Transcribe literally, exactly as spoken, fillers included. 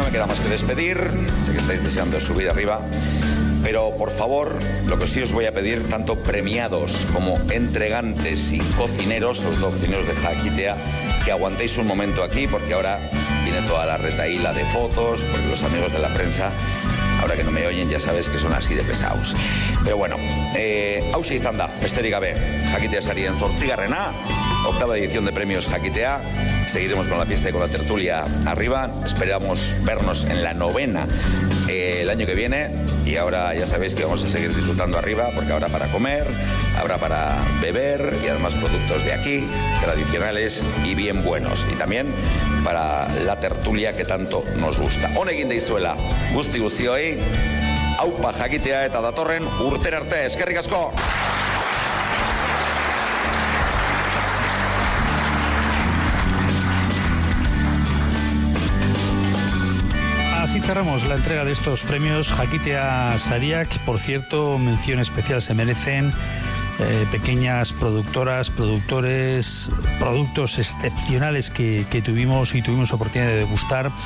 me queda más que despedir. Sé que estáis deseando subir arriba. Pero, por favor, lo que sí os voy a pedir, tanto premiados como entregantes y cocineros, los dos cocineros de Jaquitea, que aguantéis un momento aquí, porque ahora viene toda la retaíla de fotos, porque los amigos de la prensa, ahora que no me oyen, ya sabes que son así de pesados. Pero bueno, eh, hauxe izan da, besterik gabe, Jaquitea sarien zortzigarrena, octava edición de premios Jaquitea. Seguiremos con la fiesta y con la tertulia arriba. Esperamos vernos en la novena eh, el año que viene. Y ahora ya sabéis que vamos a seguir disfrutando arriba, porque habrá para comer, habrá para beber y además productos de aquí, tradicionales y bien buenos. Y también para la tertulia que tanto nos gusta. Honekin deizuela, guzti guztioi, aupa Jaquitea eta datorren urtera arte, eskerrik asko! Así cerramos la entrega de estos premios Jaquitea Sariak. Por cierto, mención especial se merecen eh, pequeñas productoras, productores, productos excepcionales que, que tuvimos y tuvimos oportunidad de degustar.